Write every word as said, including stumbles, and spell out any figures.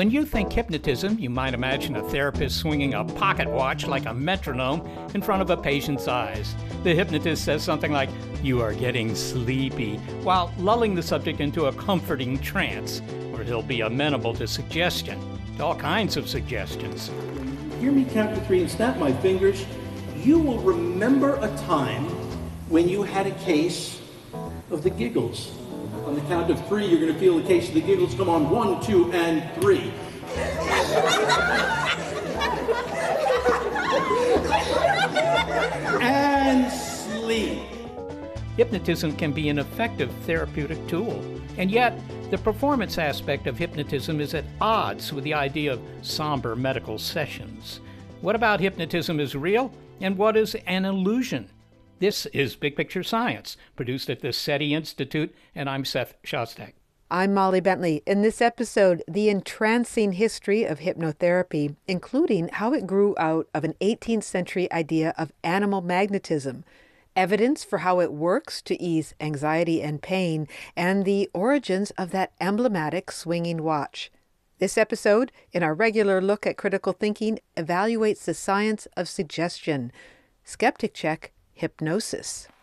When you think hypnotism, you might imagine a therapist swinging a pocket watch like a metronome in front of a patient's eyes. The hypnotist says something like, "You are getting sleepy," while lulling the subject into a comforting trance, where he'll be amenable to suggestion, all kinds of suggestions. Hear me count to three and snap my fingers. You will remember a time when you had a case of the giggles. On the count of three, you're going to feel the case of the giggles. Come on, one, two, and three. And sleep. Hypnotism can be an effective therapeutic tool, and yet the performance aspect of hypnotism is at odds with the idea of somber medical sessions. What about hypnotism is real, and what is an illusion? This is Big Picture Science, produced at the SETI Institute, and I'm Seth Shostak. I'm Molly Bentley. In this episode, the entrancing history of hypnotherapy, including how it grew out of an eighteenth century idea of animal magnetism, evidence for how it works to ease anxiety and pain, and the origins of that emblematic swinging watch. This episode, in our regular look at critical thinking, evaluates the science of suggestion. Skeptic Check, hypnosis.